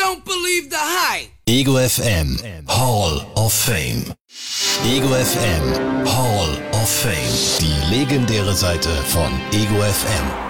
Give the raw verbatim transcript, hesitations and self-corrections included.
don't believe the hype. Ego F M Hall of Fame. Ego F M Hall of Fame. Die legendäre Seite von Ego F M.